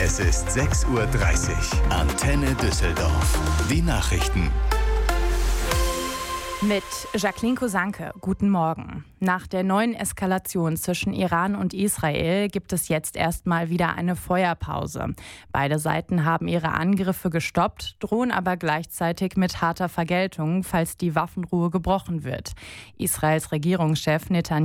Es ist 6:30 Uhr. Antenne Düsseldorf. Die Nachrichten. Mit Jacqueline Kosanke. Guten Morgen. Nach der neuen Eskalation zwischen Iran und Israel gibt es jetzt erstmal wieder eine Feuerpause. Beide Seiten haben ihre Angriffe gestoppt, drohen aber gleichzeitig mit harter Vergeltung, falls die Waffenruhe gebrochen wird. Israels Regierungschef Netanjahu